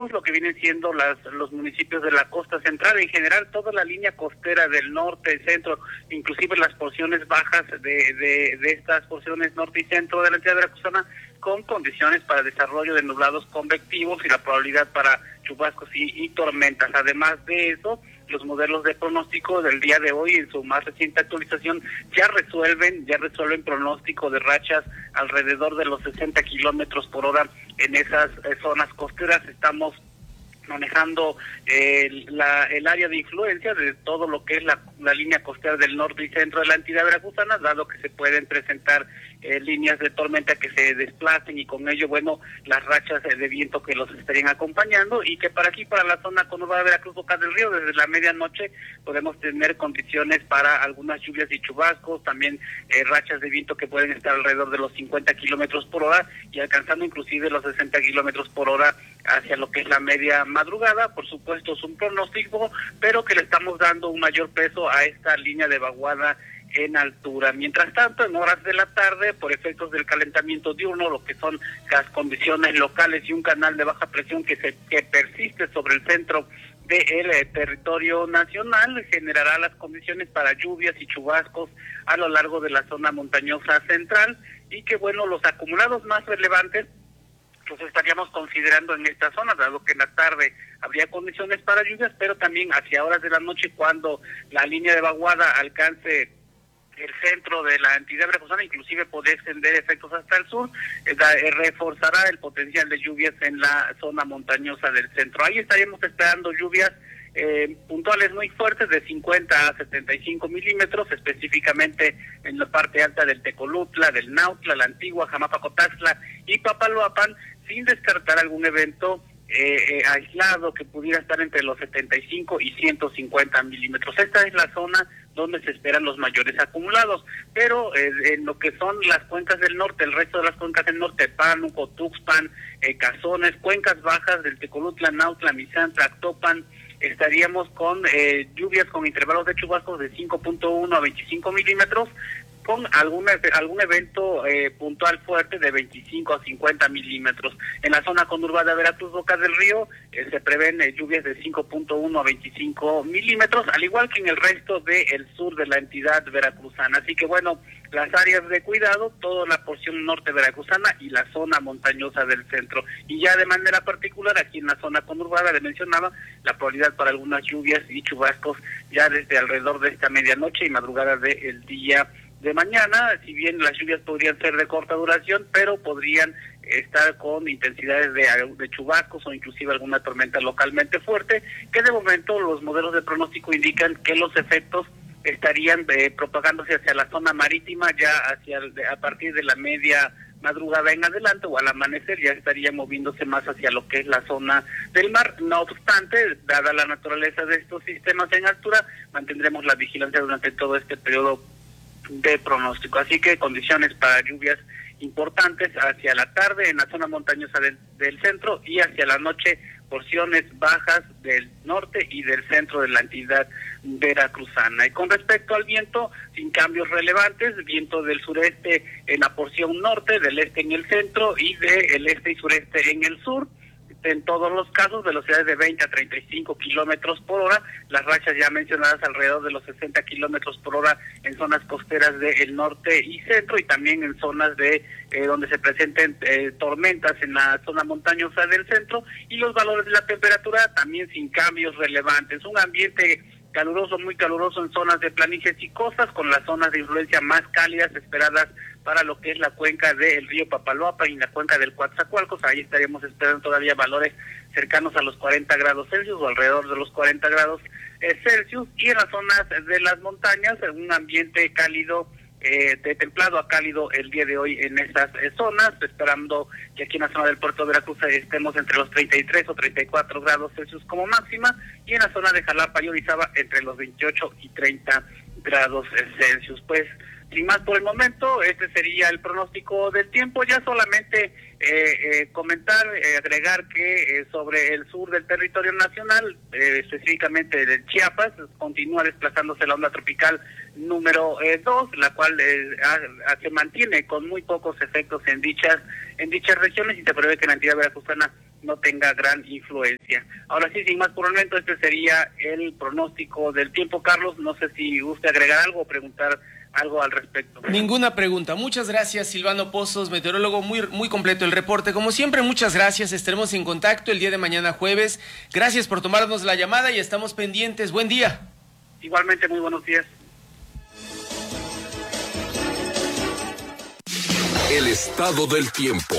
tenemos lo que vienen siendo los municipios de la costa central, en general toda la línea costera del norte, centro, inclusive las porciones bajas de estas porciones norte y centro de la entidad veracruzana, con condiciones para desarrollo de nublados convectivos y la probabilidad para chubascos y tormentas. Además de eso, los modelos de pronóstico del día de hoy, en su más reciente actualización, ya resuelven pronóstico de rachas alrededor de los 60 kilómetros por hora en esas zonas costeras. Estamos manejando el área de influencia de todo lo que es la línea costera del norte y centro de la entidad veracruzana, dado que se pueden presentar líneas de tormenta que se desplacen y con ello, bueno, las rachas de viento que los estarían acompañando, y que para aquí, para la zona conurbada de Veracruz, Boca del Río, desde la medianoche podemos tener condiciones para algunas lluvias y chubascos, también rachas de viento que pueden estar alrededor de los 50 kilómetros por hora y alcanzando inclusive los 60 kilómetros por hora hacia lo que es la media madrugada. Por supuesto es un pronóstico, pero que le estamos dando un mayor peso a esta línea de vaguada en altura. Mientras tanto, en horas de la tarde, por efectos del calentamiento diurno, lo que son las condiciones locales y un canal de baja presión que persiste sobre el centro del territorio nacional, generará las condiciones para lluvias y chubascos a lo largo de la zona montañosa central, y que, bueno, los acumulados más relevantes los estaríamos considerando en esta zona, dado que en la tarde habría condiciones para lluvias, pero también hacia horas de la noche, cuando la línea de vaguada alcance el centro de la entidad veracruzana, inclusive podría extender efectos hasta el sur, reforzará el potencial de lluvias en la zona montañosa del centro. Ahí estaríamos esperando lluvias puntuales muy fuertes de 50 a 75 milímetros, específicamente en la parte alta del Tecolutla, del Nautla, la Antigua, Jamapacotaxtla y Papaloapan, sin descartar algún evento aislado que pudiera estar entre los 75 y 150 milímetros. Esta es la zona donde se esperan los mayores acumulados, pero en lo que son las cuencas del norte, el resto de las cuencas del norte, Pánuco, Tuxpan, Cazones, cuencas bajas del Tecolutla, Nautla, Misantla, Actopan, estaríamos con lluvias con intervalos de chubascos de 5.1 a 25 milímetros, con algún evento puntual fuerte de 25 a 50 milímetros. En la zona conurbada de Veracruz, Boca del Río, se prevén lluvias de 5.1 a 25 milímetros, al igual que en el resto del sur de la entidad veracruzana. Así que, bueno, las áreas de cuidado, toda la porción norte veracruzana y la zona montañosa del centro. Y ya de manera particular, aquí en la zona conurbada, le mencionaba, la probabilidad para algunas lluvias y chubascos ya desde alrededor de esta medianoche y madrugada del día de mañana, si bien las lluvias podrían ser de corta duración, pero podrían estar con intensidades de chubascos o inclusive alguna tormenta localmente fuerte, que de momento los modelos de pronóstico indican que los efectos estarían propagándose hacia la zona marítima ya a partir de la media madrugada en adelante, o al amanecer ya estaría moviéndose más hacia lo que es la zona del mar. No obstante, dada la naturaleza de estos sistemas en altura, mantendremos la vigilancia durante todo este periodo de pronóstico. Así que condiciones para lluvias importantes hacia la tarde en la zona montañosa del centro, y hacia la noche porciones bajas del norte y del centro de la entidad veracruzana. Y con respecto al viento, sin cambios relevantes, viento del sureste en la porción norte, del este en el centro y del este y sureste en el sur. En todos los casos, velocidades de 20 a 35 kilómetros por hora, las rachas ya mencionadas alrededor de los 60 kilómetros por hora en zonas costeras del norte y centro, y también en zonas de donde se presenten tormentas en la zona montañosa del centro, y los valores de la temperatura también sin cambios relevantes. Un ambiente caluroso, muy caluroso en zonas de planicies y costas, con las zonas de influencia más cálidas esperadas para lo que es la cuenca del río Papaloapan y la cuenca del Coatzacoalcos. Ahí estaríamos esperando todavía valores cercanos a los 40 grados Celsius o alrededor de los 40 grados Celsius, y en las zonas de las montañas un ambiente cálido, de templado a cálido el día de hoy en estas zonas, esperando que aquí en la zona del puerto de Veracruz estemos entre los 33 o 34 grados Celsius como máxima, y en la zona de Jalapa y Orizaba entre los 28 y 30 grados Celsius. Pues sin más por el momento, este sería el pronóstico del tiempo. Ya solamente comentar, agregar que sobre el sur del territorio nacional, específicamente de Chiapas, continúa desplazándose la onda tropical número 2, la cual se mantiene con muy pocos efectos en dichas regiones, y se prevé que en la entidad veracruzana no tenga gran influencia. Ahora sí, sin más por el momento, este sería el pronóstico del tiempo. Carlos, no sé si guste agregar algo o preguntar algo al respecto. Ninguna pregunta. Muchas gracias, Silvano Pozos, meteorólogo. Muy completo el reporte. Como siempre, muchas gracias. Estaremos en contacto el día de mañana jueves. Gracias por tomarnos la llamada y estamos pendientes. Buen día. Igualmente, muy buenos días. El estado del tiempo.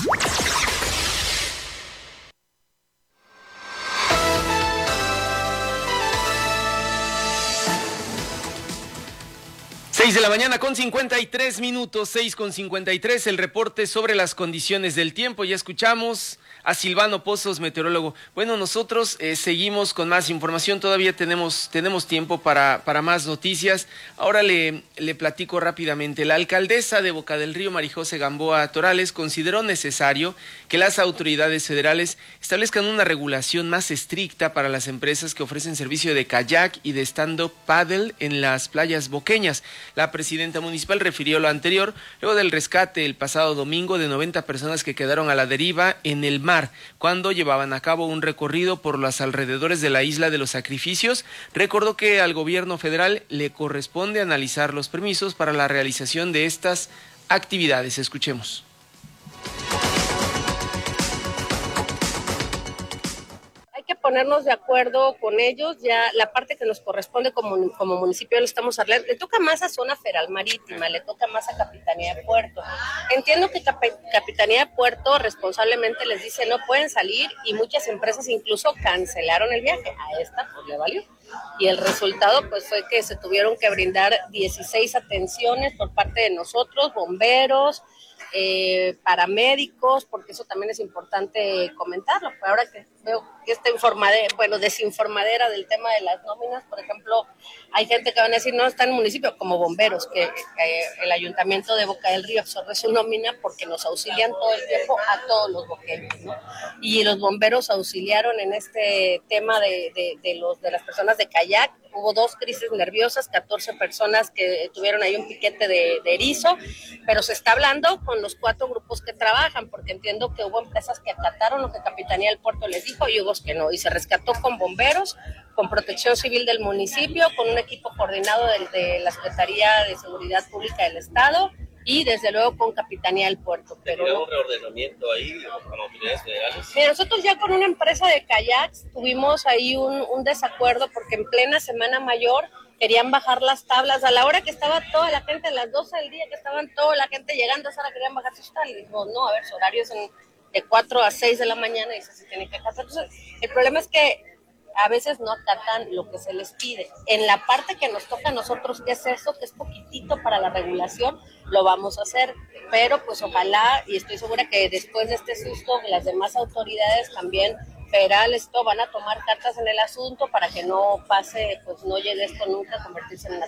6 de la mañana con 53 minutos, 6:53, el reporte sobre las condiciones del tiempo. Ya escuchamos a Silvano Pozos, meteorólogo. Bueno, nosotros seguimos con más información, todavía tenemos tiempo para más noticias. Ahora le platico rápidamente. La alcaldesa de Boca del Río, María José Gamboa Torales, consideró necesario que las autoridades federales establezcan una regulación más estricta para las empresas que ofrecen servicio de kayak y de stand-up paddle en las playas boqueñas. La presidenta municipal refirió lo anterior luego del rescate el pasado domingo de 90 personas que quedaron a la deriva en el mar cuando llevaban a cabo un recorrido por los alrededores de la isla de los Sacrificios. Recordó que al gobierno federal le corresponde analizar los permisos para la realización de estas actividades. Escuchemos. Que ponernos de acuerdo con ellos, ya la parte que nos corresponde como municipio lo estamos hablando, le toca más a Zona Federal Marítima, le toca más a Capitanía de Puerto. Entiendo que Capitanía de Puerto responsablemente les dice no pueden salir y muchas empresas incluso cancelaron el viaje, a esta pues le valió. Y el resultado pues fue que se tuvieron que brindar 16 atenciones por parte de nosotros, bomberos, paramédicos, porque eso también es importante comentarlo. Pero ahora que veo que esta desinformadera del tema de las nóminas, por ejemplo, hay gente que van a decir no está en el municipio, como bomberos, que el ayuntamiento de Boca del Río absorbe su nómina porque nos auxilian todo el tiempo a todos los boqueños, ¿no? Y los bomberos auxiliaron en este tema de las personas de kayak. Hubo 2 crisis nerviosas, 14 personas que tuvieron ahí un piquete de erizo, pero se está hablando con los 4 grupos que trabajan, porque entiendo que hubo empresas que acataron lo que Capitanía del Puerto les dijo y hubo que no, y se rescató con bomberos, con Protección Civil del municipio, con un equipo coordinado de la Secretaría de Seguridad Pública del Estado y desde luego con Capitanía del Puerto. Pero ¿Tiene un reordenamiento ahí con autoridades federales? Mira, nosotros ya con una empresa de kayaks tuvimos ahí un desacuerdo porque en plena Semana Mayor querían bajar las tablas a la hora que estaba toda la gente, a las 12 del día que estaban toda la gente llegando, a esa hora querían bajar sus tablas. Y dijo, no, a ver, su horario es de 4 a 6 de la mañana y se tiene que acatar. Entonces, el problema es que a veces no acatan lo que se les pide. En la parte que nos toca a nosotros, que es eso, que es poquitito para la regulación, lo vamos a hacer. Pero pues ojalá, y estoy segura que después de este susto, las demás autoridades también federales van a tomar cartas en el asunto para que no pase, pues no llegue esto nunca a convertirse en una...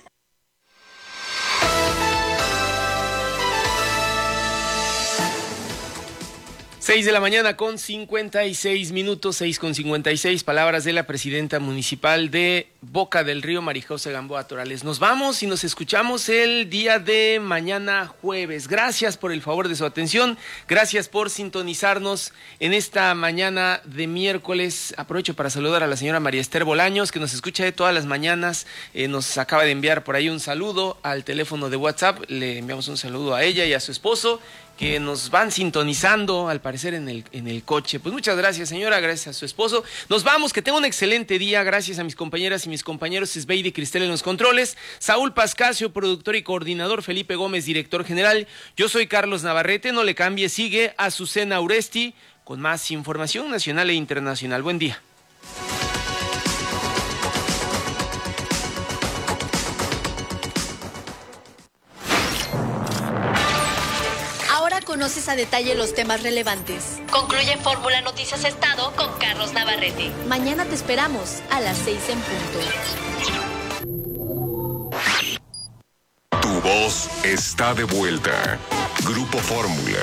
6 de la mañana con 56 minutos, 6:56, palabras de la presidenta municipal de Boca del Río, María José Gamboa Torales. Nos vamos y nos escuchamos el día de mañana jueves. Gracias por el favor de su atención, gracias por sintonizarnos en esta mañana de miércoles. Aprovecho para saludar a la señora María Esther Bolaños, que nos escucha de todas las mañanas, nos acaba de enviar por ahí un saludo al teléfono de WhatsApp. Le enviamos un saludo a ella y a su esposo, que nos van sintonizando, al parecer, en el coche. Pues muchas gracias, señora, gracias a su esposo. Nos vamos, que tenga un excelente día, gracias a mis compañeras y mis compañeros, Esbeidi y Cristel en los controles, Saúl Pascasio, productor y coordinador, Felipe Gómez, director general. Yo soy Carlos Navarrete, no le cambie, sigue Azucena Uresti con más información nacional e internacional. Buen día. Conoces a detalle los temas relevantes. Concluye Fórmula Noticias Estado con Carlos Navarrete. Mañana te esperamos a las 6 en punto. Tu voz está de vuelta. Grupo Fórmula.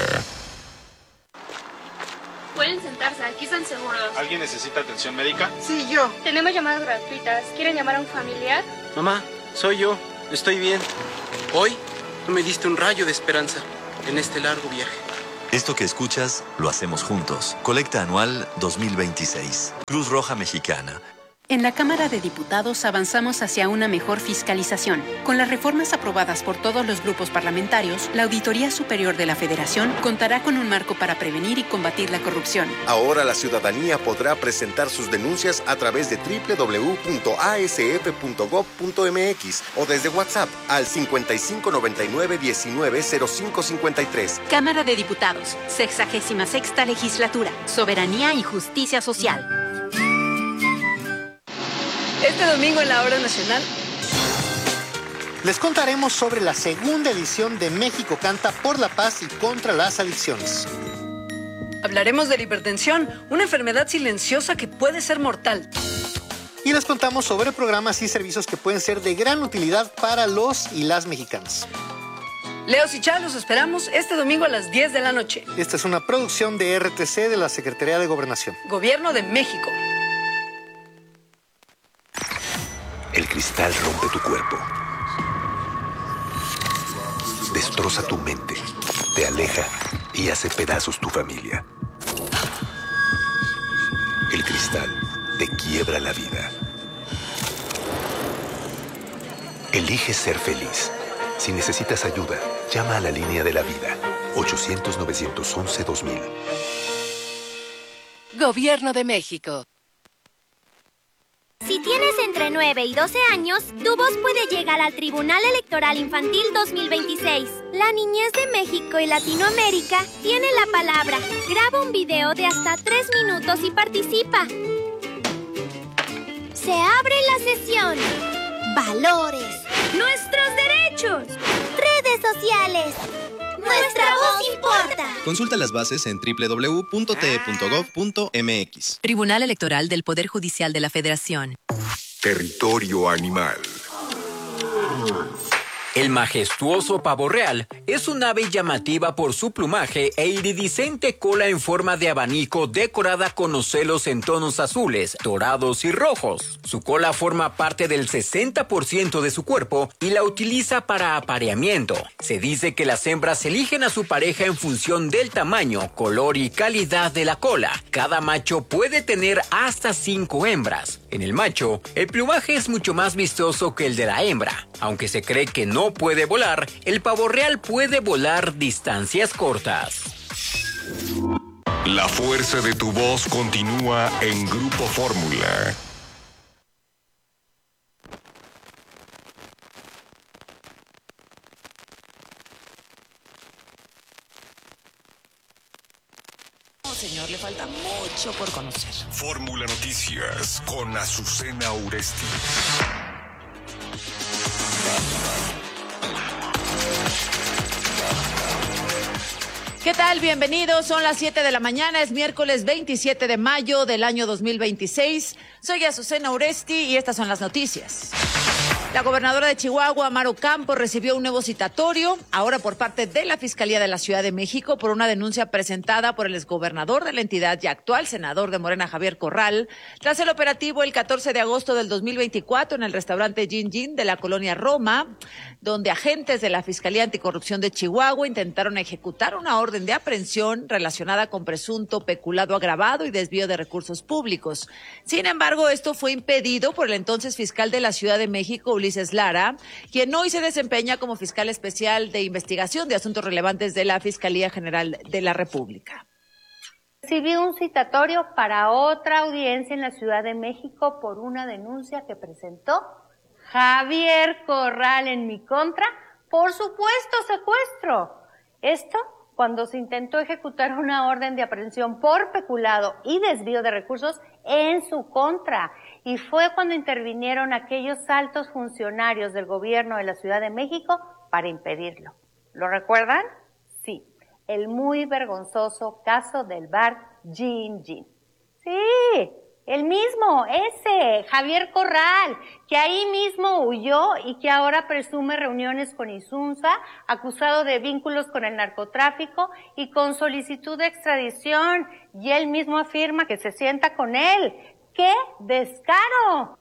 Pueden sentarse, aquí están seguros. ¿Alguien necesita atención médica? Sí, yo. Tenemos llamadas gratuitas. ¿Quieren llamar a un familiar? Mamá, soy yo. Estoy bien. Hoy tú me diste un rayo de esperanza en este largo viaje. Esto que escuchas, lo hacemos juntos. Colecta anual 2026. Cruz Roja Mexicana. En la Cámara de Diputados avanzamos hacia una mejor fiscalización. Con las reformas aprobadas por todos los grupos parlamentarios, la Auditoría Superior de la Federación contará con un marco para prevenir y combatir la corrupción. Ahora la ciudadanía podrá presentar sus denuncias a través de www.asf.gov.mx o desde WhatsApp al 5599-190553. Cámara de Diputados, 66ª Legislatura, Soberanía y Justicia Social. Este domingo en la Hora Nacional les contaremos sobre la segunda edición de México Canta por la Paz y contra las Adicciones. Hablaremos de la hipertensión, una enfermedad silenciosa que puede ser mortal. Y les contamos sobre programas y servicios que pueden ser de gran utilidad para los y las mexicanos. Leos y Chá, los esperamos este domingo a las 10 de la noche. Esta es una producción de RTC de la Secretaría de Gobernación. Gobierno de México. El cristal rompe tu cuerpo, destroza tu mente, te aleja y hace pedazos tu familia. El cristal te quiebra la vida. Elige ser feliz. Si necesitas ayuda, llama a la línea de la vida, 800-911-2000. Gobierno de México. Si tienes entre 9 y 12 años, tu voz puede llegar al Tribunal Electoral Infantil 2026. La niñez de México y Latinoamérica tiene la palabra. Graba un video de hasta 3 minutos y participa. Se abre la sesión. Valores. Nuestros derechos. Redes sociales. Nuestra voz importa. Consulta las bases en www.te.gov.mx. Tribunal Electoral del Poder Judicial de la Federación. Territorio animal. El majestuoso pavo real es un ave llamativa por su plumaje e iridiscente cola en forma de abanico decorada con ocelos en tonos azules, dorados y rojos. Su cola forma parte del 60% de su cuerpo y la utiliza para apareamiento. Se dice que las hembras eligen a su pareja en función del tamaño, color y calidad de la cola. Cada macho puede tener hasta 5 hembras. En el macho, el plumaje es mucho más vistoso que el de la hembra. Aunque se cree que no puede volar, el pavo real puede volar distancias cortas. La fuerza de tu voz continúa en Grupo Fórmula. Señor, le falta mucho por conocer. Fórmula Noticias con Azucena Uresti. ¿Qué tal? Bienvenidos. Son las 7 de la mañana. Es miércoles 27 de mayo del año 2026. Soy Azucena Uresti y estas son las noticias. La gobernadora de Chihuahua, Maru Campos, recibió un nuevo citatorio, ahora por parte de la Fiscalía de la Ciudad de México, por una denuncia presentada por el exgobernador de la entidad y actual senador de Morena, Javier Corral, tras el operativo el 14 de agosto del 2024 en el restaurante Gin Gin de la colonia Roma, donde agentes de la Fiscalía Anticorrupción de Chihuahua intentaron ejecutar una orden de aprehensión relacionada con presunto peculado agravado y desvío de recursos públicos. Sin embargo, esto fue impedido por el entonces fiscal de la Ciudad de México, Ulises Lara, quien hoy se desempeña como fiscal especial de investigación de asuntos relevantes de la Fiscalía General de la República. Recibí un citatorio para otra audiencia en la Ciudad de México por una denuncia que presentó Javier Corral en mi contra por supuesto secuestro. Esto cuando se intentó ejecutar una orden de aprehensión por peculado y desvío de recursos en su contra. Y fue cuando intervinieron aquellos altos funcionarios del gobierno de la Ciudad de México para impedirlo. ¿Lo recuerdan? Sí, el muy vergonzoso caso del bar Gin Gin. Sí, el mismo, ese, Javier Corral, que ahí mismo huyó y que ahora presume reuniones con Insunza, acusado de vínculos con el narcotráfico y con solicitud de extradición. Y él mismo afirma que se sienta con él. ¡Qué descaro!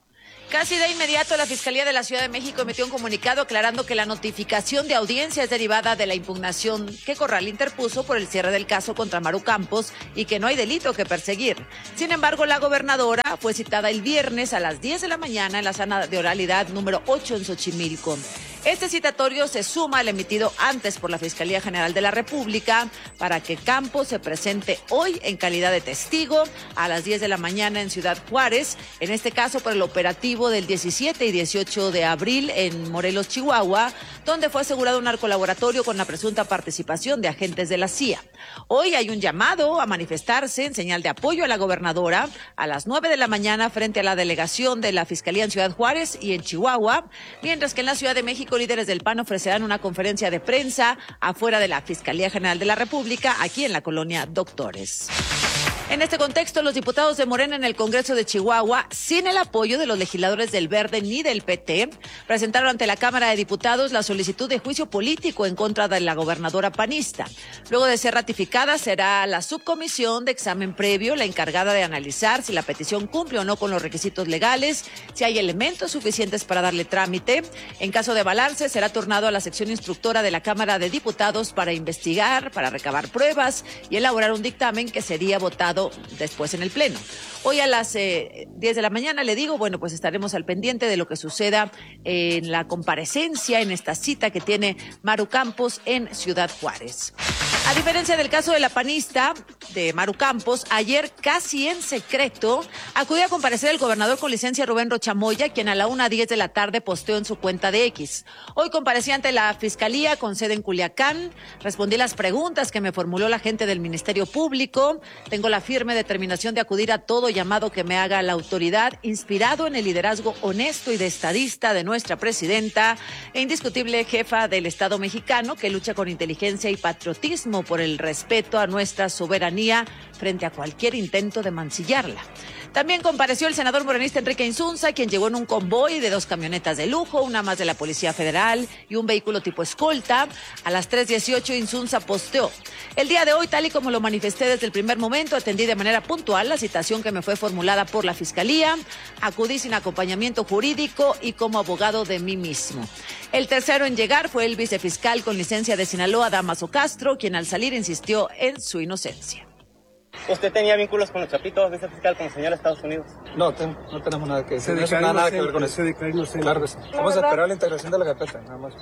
Casi de inmediato, la Fiscalía de la Ciudad de México emitió un comunicado aclarando que la notificación de audiencia es derivada de la impugnación que Corral interpuso por el cierre del caso contra Maru Campos y que no hay delito que perseguir. Sin embargo, la gobernadora fue citada el viernes a las 10 de la mañana en la sala de oralidad número 8 en Xochimilco. Este citatorio se suma al emitido antes por la Fiscalía General de la República para que Campos se presente hoy en calidad de testigo a las 10 de la mañana en Ciudad Juárez, en este caso por el operativo del 17 y 18 de abril en Morelos, Chihuahua, donde fue asegurado un narcolaboratorio con la presunta participación de agentes de la CIA. Hoy hay un llamado a manifestarse en señal de apoyo a la gobernadora a las 9 de la mañana frente a la delegación de la Fiscalía en Ciudad Juárez y en Chihuahua, mientras que en la Ciudad de México líderes del PAN ofrecerán una conferencia de prensa afuera de la Fiscalía General de la República, aquí en la colonia Doctores. En este contexto, los diputados de Morena en el Congreso de Chihuahua, sin el apoyo de los legisladores del Verde ni del PT, presentaron ante la Cámara de Diputados la solicitud de juicio político en contra de la gobernadora panista. Luego de ser ratificada, será la subcomisión de examen previo la encargada de analizar si la petición cumple o no con los requisitos legales, si hay elementos suficientes para darle trámite. En caso de avalarse, será turnado a la sección instructora de la Cámara de Diputados para investigar, para recabar pruebas y elaborar un dictamen que sería votado después en el Pleno. Hoy a las 10 de la mañana, le digo, bueno, pues estaremos al pendiente de lo que suceda en la comparecencia, en esta cita que tiene Maru Campos en Ciudad Juárez. A diferencia del caso de la panista de Maru Campos, ayer casi en secreto acudió a comparecer el gobernador con licencia Rubén Rocha Moya, quien a la 1:10 de la tarde posteó en su cuenta de X. Hoy comparecí ante la Fiscalía con sede en Culiacán, respondí las preguntas que me formuló la gente del Ministerio Público, tengo la firme determinación de acudir a todo llamado que me haga la autoridad, inspirado en el liderazgo honesto y de estadista de nuestra presidenta e indiscutible jefa del Estado mexicano que lucha con inteligencia y patriotismo por el respeto a nuestra soberanía frente a cualquier intento de mancillarla. También compareció el senador morenista Enrique Insunza, quien llegó en un convoy de 2 camionetas de lujo, una más de la Policía Federal y un vehículo tipo escolta. A las 3:18 Insunza posteó: el día de hoy, tal y como lo manifesté desde el primer momento, atendí de manera puntual la citación que me fue formulada por la Fiscalía, acudí sin acompañamiento jurídico y como abogado de mí mismo. El tercero en llegar fue el vicefiscal con licencia de Sinaloa, Damaso Castro, quien al salir insistió en su inocencia. ¿Usted tenía vínculos con los chapitos, vicefiscal, con el señor de Estados Unidos? No, no tenemos nada que decir. No tiene nada que ver con eso. Claro que sí. Vamos a esperar la integración de la carpeta, nada más.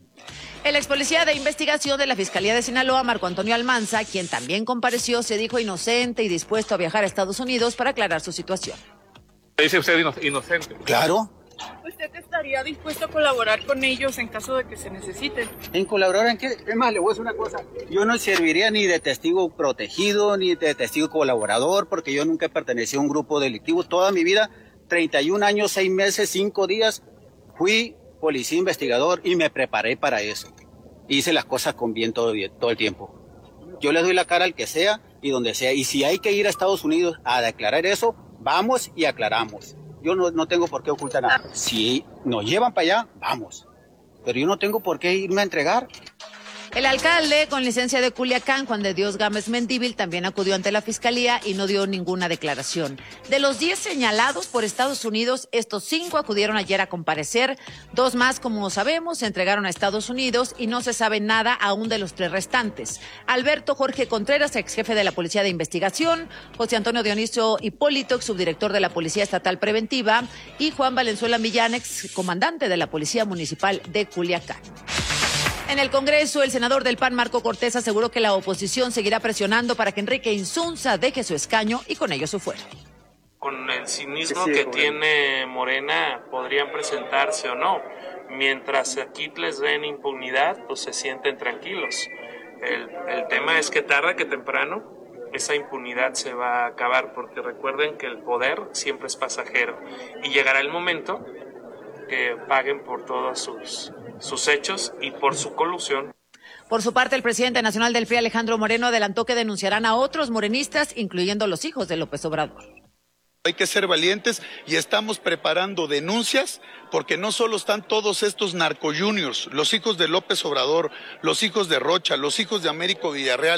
El ex policía de investigación de la Fiscalía de Sinaloa, Marco Antonio Almanza, quien también compareció, se dijo inocente y dispuesto a viajar a Estados Unidos para aclarar su situación. ¿Dice usted inocente? Claro. ¿Usted estaría dispuesto a colaborar con ellos en caso de que se necesiten? ¿En colaborar en qué? Es más, le voy a decir una cosa. Yo no serviría ni de testigo protegido, ni de testigo colaborador, porque yo nunca he pertenecido a un grupo delictivo. Toda mi vida, 31 años, 6 meses, 5 días, fui policía investigador y me preparé para eso. Hice las cosas con bien todo el tiempo. Yo le doy la cara al que sea y donde sea. Y si hay que ir a Estados Unidos a declarar eso, vamos y aclaramos. Yo no tengo por qué ocultar nada. Si nos llevan para allá, vamos. Pero yo no tengo por qué irme a entregar. El alcalde con licencia de Culiacán, Juan de Dios Gámez Mendívil, también acudió ante la Fiscalía y no dio ninguna declaración. De los 10 señalados por Estados Unidos, estos 5 acudieron ayer a comparecer. 2 más, como sabemos, se entregaron a Estados Unidos y no se sabe nada aún de los 3 restantes. Alberto Jorge Contreras, ex jefe de la Policía de Investigación, José Antonio Dionisio Hipólito, ex subdirector de la Policía Estatal Preventiva, y Juan Valenzuela Millán, ex comandante de la Policía Municipal de Culiacán. En el Congreso, el senador del PAN, Marco Cortés, aseguró que la oposición seguirá presionando para que Enrique Insunza deje su escaño y con ello su fuero. Con el cinismo que tiene Morena, podrían presentarse o no. Mientras aquí les den impunidad, pues se sienten tranquilos. El tema es que tarde que temprano esa impunidad se va a acabar, porque recuerden que el poder siempre es pasajero y llegará el momento que paguen por todos sus hechos y por su colusión. Por su parte, el presidente nacional del PRI, Alejandro Moreno, adelantó que denunciarán a otros morenistas, incluyendo los hijos de López Obrador. Hay que ser valientes y estamos preparando denuncias porque no solo están todos estos narco juniors, los hijos de López Obrador, los hijos de Rocha, los hijos de Américo Villarreal,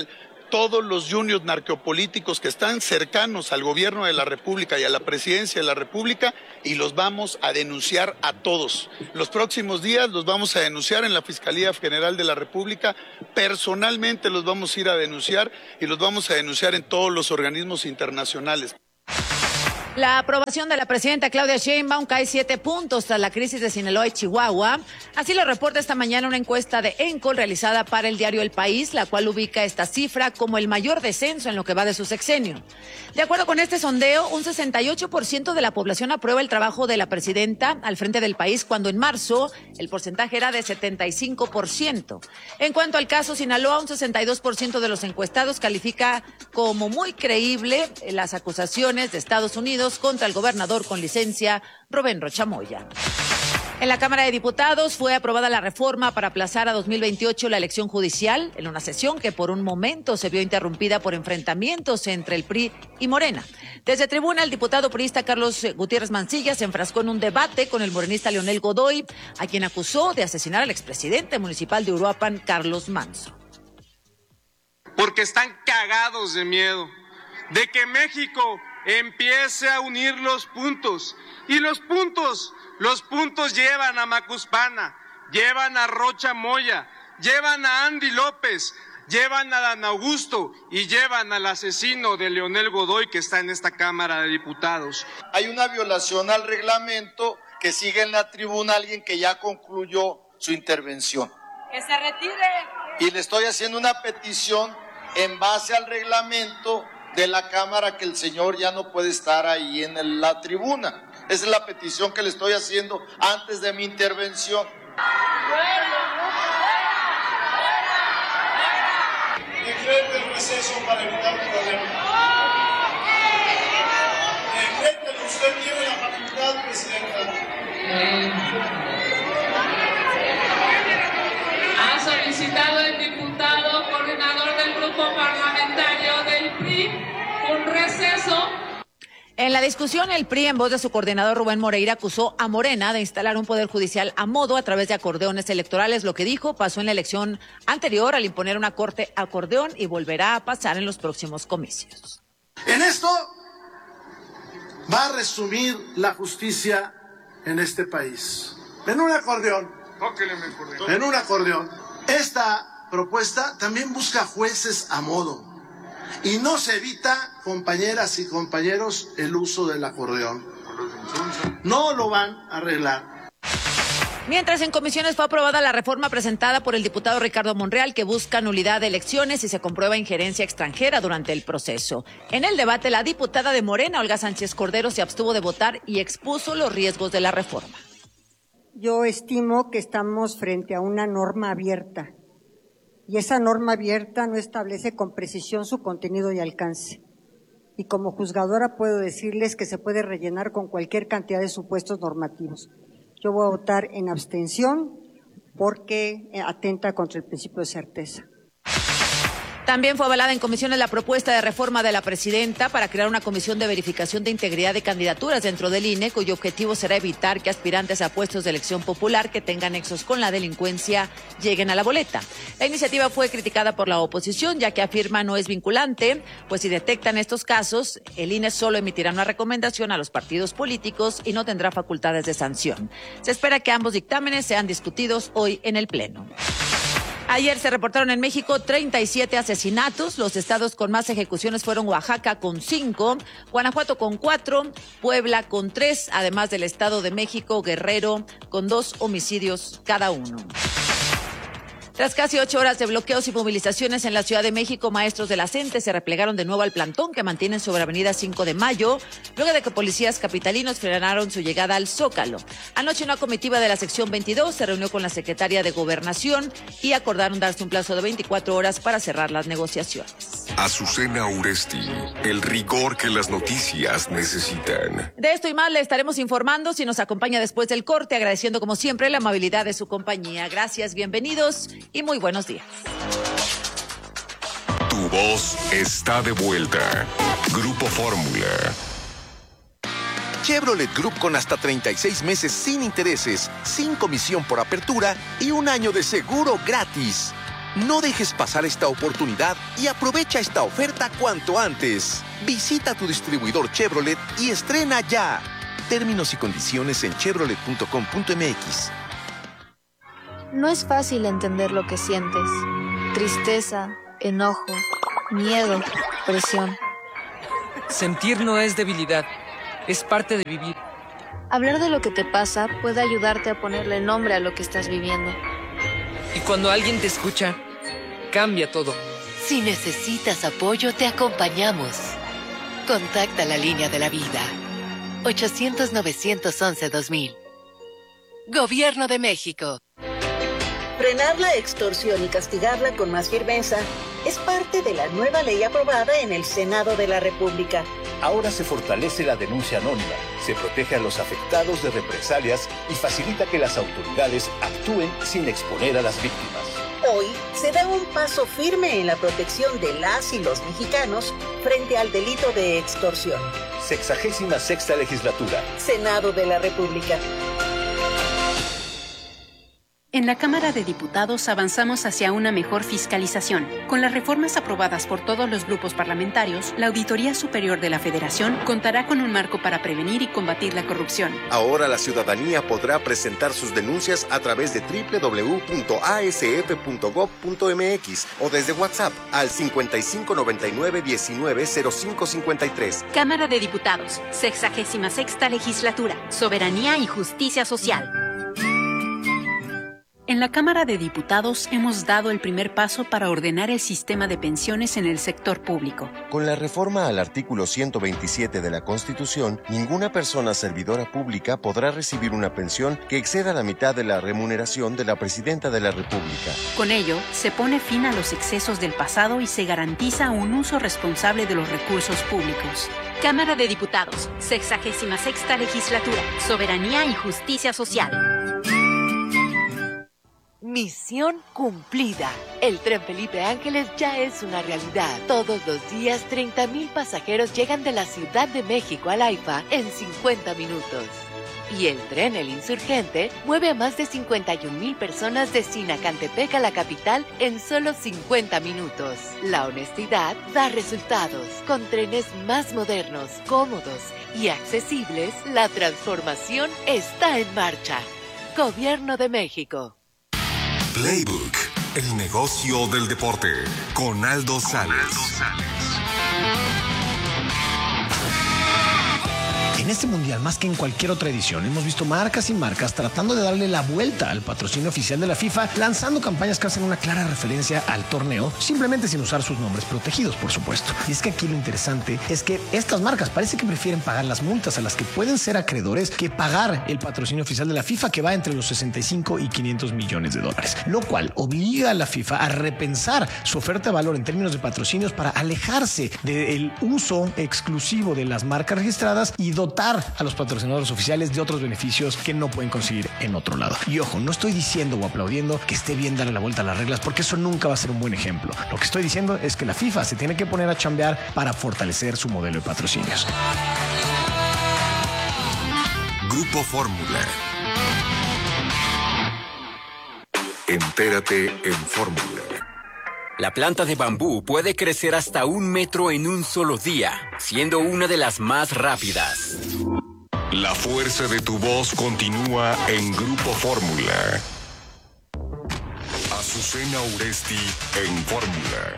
todos los juniors narcopolíticos que están cercanos al gobierno de la República y a la presidencia de la República, y los vamos a denunciar a todos. Los próximos días los vamos a denunciar en la Fiscalía General de la República, personalmente los vamos a ir a denunciar y los vamos a denunciar en todos los organismos internacionales. La aprobación de la presidenta Claudia Sheinbaum cae 7 puntos tras la crisis de Sinaloa y Chihuahua. Así lo reporta esta mañana una encuesta de ENCOL realizada para el diario El País, la cual ubica esta cifra como el mayor descenso en lo que va de su sexenio. De acuerdo con este sondeo, un 68% de la población aprueba el trabajo de la presidenta al frente del país, cuando en marzo el porcentaje era de 75%. En cuanto al caso Sinaloa, un 62% de los encuestados califica como muy creíble las acusaciones de Estados Unidos contra el gobernador con licencia, Rubén Rocha Moya. En la Cámara de Diputados fue aprobada la reforma para aplazar a 2028 la elección judicial, en una sesión que por un momento se vio interrumpida por enfrentamientos entre el PRI y Morena. Desde tribuna, el diputado priista Carlos Gutiérrez Mancilla se enfrascó en un debate con el morenista Leonel Godoy, a quien acusó de asesinar al expresidente municipal de Uruapan, Carlos Manzo. Porque están cagados de miedo de que México empiece a unir los puntos. Y los puntos llevan a Macuspana, llevan a Rocha Moya, llevan a Andy López, llevan a Dan Augusto y llevan al asesino de Leonel Godoy, que está en esta Cámara de Diputados. Hay una violación al reglamento, que sigue en la tribuna alguien que ya concluyó su intervención. Que se retire. Y le estoy haciendo una petición en base al reglamento de la Cámara, que el señor ya no puede estar ahí en la tribuna. Esa es la petición que le estoy haciendo antes de mi intervención. Decrete el receso para evitar problemas. Decrete, usted tiene la facultad, presidenta. Ha solicitado el diputado coordinador del grupo parlamentario del PRI un receso. En la discusión, el PRI, en voz de su coordinador Rubén Moreira, acusó a Morena de instalar un poder judicial a modo a través de acordeones electorales. Lo que dijo pasó en la elección anterior al imponer una corte acordeón y volverá a pasar en los próximos comicios. En esto va a resumir la justicia en este país. En un acordeón. En un acordeón. Esta propuesta también busca jueces a modo. Y no se evita, compañeras y compañeros, el uso del acordeón. No lo van a arreglar. Mientras en comisiones fue aprobada la reforma presentada por el diputado Ricardo Monreal, que busca nulidad de elecciones y se comprueba injerencia extranjera durante el proceso. En el debate, la diputada de Morena, Olga Sánchez Cordero, se abstuvo de votar y expuso los riesgos de la reforma. Yo estimo que estamos frente a una norma abierta. Y esa norma abierta no establece con precisión su contenido y alcance. Y como juzgadora puedo decirles que se puede rellenar con cualquier cantidad de supuestos normativos. Yo voy a votar en abstención porque atenta contra el principio de certeza. También fue avalada en comisiones la propuesta de reforma de la presidenta para crear una comisión de verificación de integridad de candidaturas dentro del INE, cuyo objetivo será evitar que aspirantes a puestos de elección popular que tengan nexos con la delincuencia lleguen a la boleta. La iniciativa fue criticada por la oposición, ya que afirma no es vinculante, pues si detectan estos casos, el INE solo emitirá una recomendación a los partidos políticos y no tendrá facultades de sanción. Se espera que ambos dictámenes sean discutidos hoy en el Pleno. Ayer se reportaron en México 37 asesinatos. Los estados con más ejecuciones fueron Oaxaca con 5, Guanajuato con 4, Puebla con 3, además del Estado de México, Guerrero con 2 homicidios cada uno. Tras casi 8 horas de bloqueos y movilizaciones en la Ciudad de México, maestros de la CENTE se replegaron de nuevo al plantón que mantienen sobre Avenida 5 de Mayo, luego de que policías capitalinos frenaron su llegada al Zócalo. Anoche una comitiva de la sección 22 se reunió con la secretaria de Gobernación y acordaron darse un plazo de 24 horas para cerrar las negociaciones. Azucena Uresti, el rigor que las noticias necesitan. De esto y más le estaremos informando si nos acompaña después del corte, agradeciendo como siempre la amabilidad de su compañía. Gracias, bienvenidos y muy buenos días. Tu voz está de vuelta. Grupo Fórmula. Chevrolet Group con hasta 36 meses sin intereses, sin comisión por apertura y un año de seguro gratis. No dejes pasar esta oportunidad y aprovecha esta oferta cuanto antes. Visita tu distribuidor Chevrolet y estrena ya. Términos y condiciones en chevrolet.com.mx. No es fácil entender lo que sientes. Tristeza, enojo, miedo, presión. Sentir no es debilidad, es parte de vivir. Hablar de lo que te pasa puede ayudarte a ponerle nombre a lo que estás viviendo. Y cuando alguien te escucha, cambia todo. Si necesitas apoyo, te acompañamos. Contacta la línea de la vida. 800-911-2000. Gobierno de México. Frenar la extorsión y castigarla con más firmeza es parte de la nueva ley aprobada en el Senado de la República. Ahora se fortalece la denuncia anónima, se protege a los afectados de represalias y facilita que las autoridades actúen sin exponer a las víctimas. Hoy se da un paso firme en la protección de las y los mexicanos frente al delito de extorsión. 66ª Legislatura. Senado de la República. En la Cámara de Diputados avanzamos hacia una mejor fiscalización. Con las reformas aprobadas por todos los grupos parlamentarios, la Auditoría Superior de la Federación contará con un marco para prevenir y combatir la corrupción. Ahora la ciudadanía podrá presentar sus denuncias a través de www.asf.gov.mx o desde WhatsApp al 5599-190553. Cámara de Diputados, 66ª Legislatura, Soberanía y Justicia Social. En la Cámara de Diputados hemos dado el primer paso para ordenar el sistema de pensiones en el sector público. Con la reforma al artículo 127 de la Constitución, ninguna persona servidora pública podrá recibir una pensión que exceda la mitad de la remuneración de la Presidenta de la República. Con ello, se pone fin a los excesos del pasado y se garantiza un uso responsable de los recursos públicos. Cámara de Diputados, 66ª Legislatura, Soberanía y Justicia Social. Misión cumplida. El Tren Felipe Ángeles ya es una realidad. Todos los días, 30,000 pasajeros llegan de la Ciudad de México al AIFA en 50 minutos. Y el tren El Insurgente mueve a más de 51,000 personas de Sinacantepec a la capital en solo 50 minutos. La honestidad da resultados. Con trenes más modernos, cómodos y accesibles, la transformación está en marcha. Gobierno de México. Playbook, el negocio del deporte, con Aldo Sales. En este mundial, más que en cualquier otra edición, hemos visto marcas y marcas tratando de darle la vuelta al patrocinio oficial de la FIFA, lanzando campañas que hacen una clara referencia al torneo, simplemente sin usar sus nombres protegidos, por supuesto. Y es que aquí lo interesante es que estas marcas parece que prefieren pagar las multas a las que pueden ser acreedores que pagar el patrocinio oficial de la FIFA, que va entre los 65 y 500 millones de dólares, lo cual obliga a la FIFA a repensar su oferta de valor en términos de patrocinios para alejarse del uso exclusivo de las marcas registradas y dotar a los patrocinadores oficiales de otros beneficios que no pueden conseguir en otro lado. Y ojo, no estoy diciendo o aplaudiendo que esté bien darle la vuelta a las reglas, porque eso nunca va a ser un buen ejemplo. Lo que estoy diciendo es que la FIFA se tiene que poner a chambear para fortalecer su modelo de patrocinios. Grupo Fórmula. Entérate en Fórmula. La planta de bambú puede crecer hasta 1 metro en un solo día, siendo una de las más rápidas. La fuerza de tu voz continúa en Grupo Fórmula. Azucena Uresti en Fórmula.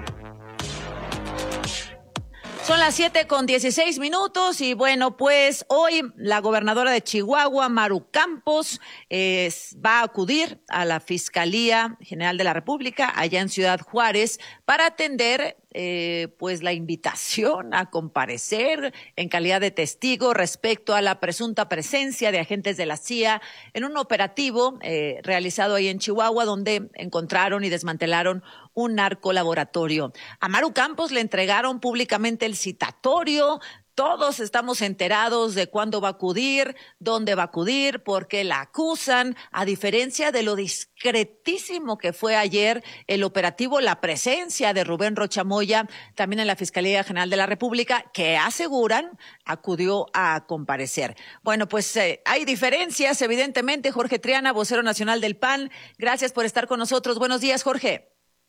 Son las 7:16 y bueno, pues hoy la gobernadora de Chihuahua, Maru Campos, va a acudir a la Fiscalía General de la República allá en Ciudad Juárez para atender pues la invitación a comparecer en calidad de testigo respecto a la presunta presencia de agentes de la CIA en un operativo realizado ahí en Chihuahua, donde encontraron y desmantelaron un narcolaboratorio. A Maru Campos le entregaron públicamente el citatorio. Todos estamos enterados de cuándo va a acudir, dónde va a acudir, por qué la acusan, a diferencia de lo discretísimo que fue ayer el operativo, la presencia de Rubén Rocha Moya, también en la Fiscalía General de la República, que aseguran acudió a comparecer. Bueno, pues hay diferencias, evidentemente. Jorge Triana, vocero nacional del PAN, gracias por estar con nosotros. Buenos días, Jorge.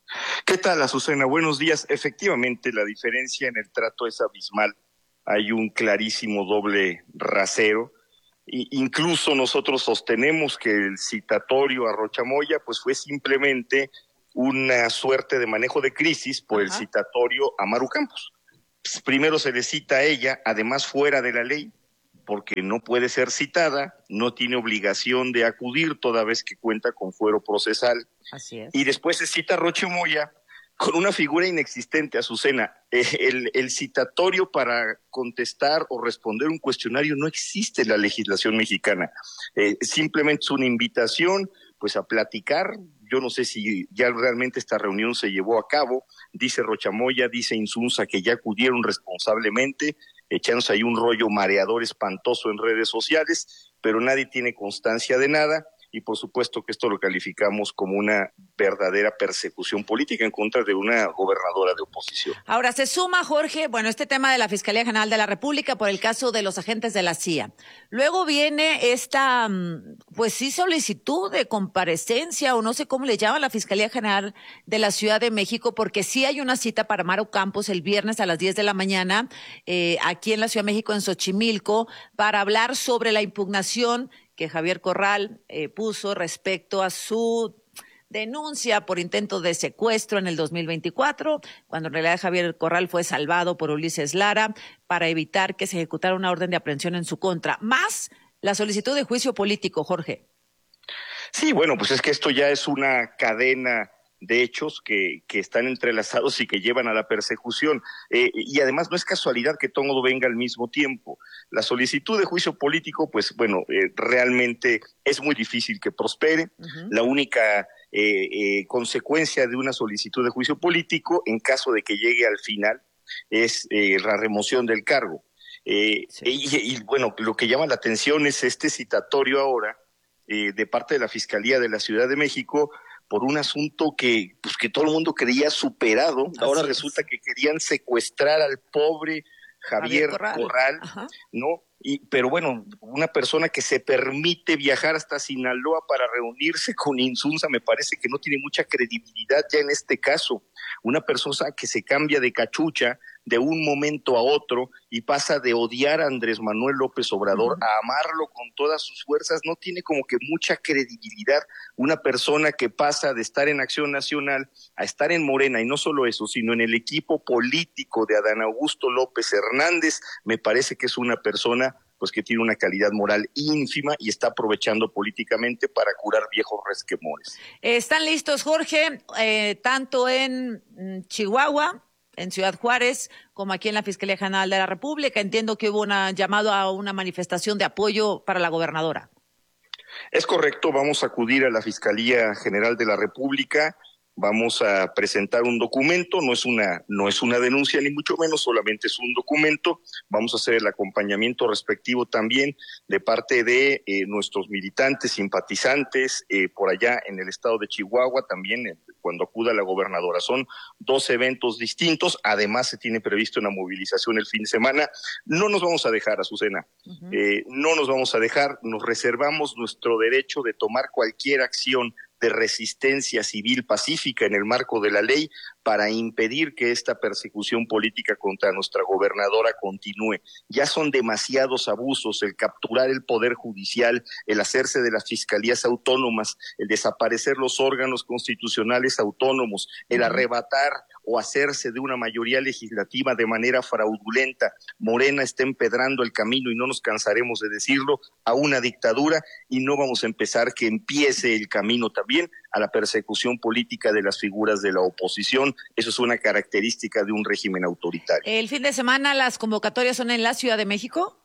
¿Qué tal, Azucena? Buenos días. Efectivamente, la diferencia en el trato es abismal. Hay un clarísimo doble rasero. Incluso nosotros sostenemos que el citatorio a Rocha Moya pues fue simplemente una suerte de manejo de crisis por el citatorio a Maru Campos. Pues, primero se le cita a ella, además fuera de la ley, porque no puede ser citada, no tiene obligación de acudir toda vez que cuenta con fuero procesal. Así es. Y después se cita a Rocha Moya con una figura inexistente, Azucena. El citatorio para contestar o responder un cuestionario no existe en la legislación mexicana. Simplemente es una invitación pues a platicar. Yo no sé si ya realmente esta reunión se llevó a cabo. Dice Rocha Moya, dice Insunza que ya acudieron responsablemente, echándose ahí un rollo mareador espantoso en redes sociales, pero nadie tiene constancia de nada. Y por supuesto que esto lo calificamos como una verdadera persecución política en contra de una gobernadora de oposición. Ahora se suma, Jorge, este tema de la Fiscalía General de la República por el caso de los agentes de la CIA. Luego viene esta, solicitud de comparecencia, o no sé cómo le llaman, la Fiscalía General de la Ciudad de México, porque sí hay una cita para Maru Campos el viernes a las 10 de la mañana, aquí en la Ciudad de México, en Xochimilco, para hablar sobre la impugnación que Javier Corral puso respecto a su denuncia por intento de secuestro en el 2024, cuando en realidad Javier Corral fue salvado por Ulises Lara para evitar que se ejecutara una orden de aprehensión en su contra, más la solicitud de juicio político, Jorge. Sí, pues es que esto ya es una cadena de hechos que están entrelazados y que llevan a la persecución. Y además no es casualidad que todo venga al mismo tiempo. La solicitud de juicio político, realmente es muy difícil que prospere. La única consecuencia de una solicitud de juicio político, en caso de que llegue al final, es la remoción del cargo. Lo que llama la atención es este citatorio ahora de parte de la Fiscalía de la Ciudad de México, por un asunto que todo el mundo creía superado. Ahora resulta que querían secuestrar al pobre Javier Corral, ¿no? Pero una persona que se permite viajar hasta Sinaloa para reunirse con Insunza, me parece que no tiene mucha credibilidad ya en este caso. Una persona que se cambia de cachucha de un momento a otro y pasa de odiar a Andrés Manuel López Obrador a amarlo con todas sus fuerzas, no tiene como que mucha credibilidad. Una persona que pasa de estar en Acción Nacional a estar en Morena, y no solo eso, sino en el equipo político de Adán Augusto López Hernández, me parece que es una persona que tiene una calidad moral ínfima y está aprovechando políticamente para curar viejos resquemores. ¿Están listos, Jorge, tanto en Chihuahua, en Ciudad Juárez, como aquí en la Fiscalía General de la República? Entiendo que hubo un llamado a una manifestación de apoyo para la gobernadora. Es correcto, vamos a acudir a la Fiscalía General de la República. Vamos a presentar un documento, no es una denuncia ni mucho menos, solamente es un documento. Vamos a hacer el acompañamiento respectivo también de parte de nuestros militantes, simpatizantes por allá en el estado de Chihuahua, también cuando acuda la gobernadora. Son 2 eventos distintos, además se tiene previsto una movilización el fin de semana. No nos vamos a dejar, Azucena, no nos vamos a dejar, nos reservamos nuestro derecho de tomar cualquier acción de resistencia civil pacífica en el marco de la ley para impedir que esta persecución política contra nuestra gobernadora continúe. Ya son demasiados abusos, el capturar el poder judicial, el hacerse de las fiscalías autónomas, el desaparecer los órganos constitucionales autónomos, el arrebatar o hacerse de una mayoría legislativa de manera fraudulenta. Morena está empedrando el camino, y no nos cansaremos de decirlo, a una dictadura, y no vamos a empezar que empiece el camino también a la persecución política de las figuras de la oposición. Eso es una característica de un régimen autoritario. ¿El fin de semana las convocatorias son en la Ciudad de México?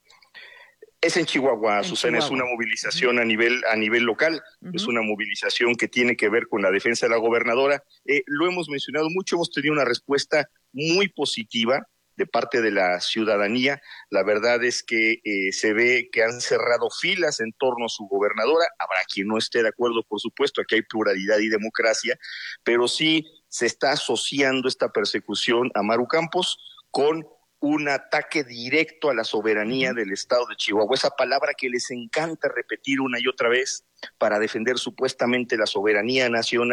Es en Chihuahua, Azucena, es una movilización a nivel local, es una movilización que tiene que ver con la defensa de la gobernadora. Lo hemos mencionado mucho, hemos tenido una respuesta muy positiva de parte de la ciudadanía. La verdad es que se ve que han cerrado filas en torno a su gobernadora. Habrá quien no esté de acuerdo, por supuesto, aquí hay pluralidad y democracia, pero sí se está asociando esta persecución a Maru Campos con un ataque directo a la soberanía del estado de Chihuahua, esa palabra que les encanta repetir una y otra vez para defender supuestamente la soberanía nacional,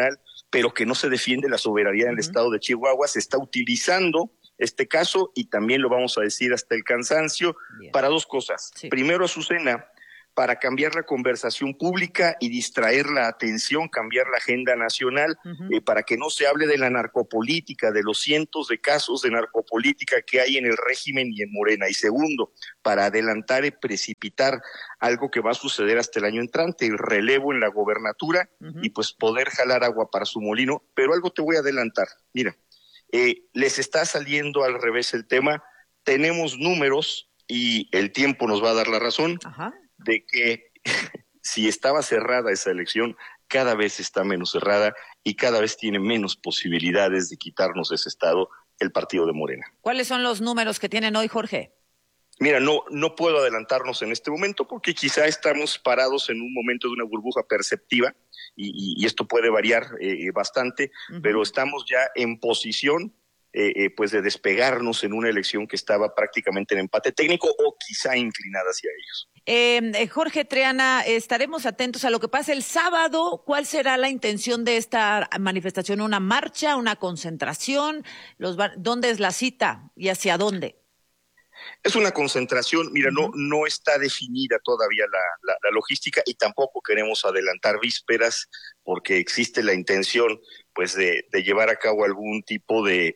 pero que no se defiende la soberanía del Estado de Chihuahua. Se está utilizando este caso, y también lo vamos a decir hasta el cansancio, para dos cosas. Sí. Primero, Azucena, para cambiar la conversación pública y distraer la atención, cambiar la agenda nacional, para que no se hable de la narcopolítica, de los cientos de casos de narcopolítica que hay en el régimen y en Morena. Y segundo, para adelantar y precipitar algo que va a suceder hasta el año entrante, el relevo en la gobernatura, y pues poder jalar agua para su molino. Pero algo te voy a adelantar. Mira, les está saliendo al revés el tema. Tenemos números y el tiempo nos va a dar la razón. De que si estaba cerrada esa elección, cada vez está menos cerrada y cada vez tiene menos posibilidades de quitarnos ese estado el partido de Morena. ¿Cuáles son los números que tienen hoy, Jorge? Mira, no puedo adelantarnos en este momento porque quizá estamos parados en un momento de una burbuja perceptiva y esto puede variar bastante, pero estamos ya en posición pues de despegarnos en una elección que estaba prácticamente en empate técnico o quizá inclinada hacia ellos. Jorge Triana, estaremos atentos a lo que pase el sábado. ¿Cuál será la intención de esta manifestación? ¿Una marcha, una concentración? ¿Dónde es la cita y hacia dónde? Es una concentración, mira, no está definida todavía la logística y tampoco queremos adelantar vísperas porque existe la intención pues de llevar a cabo algún tipo de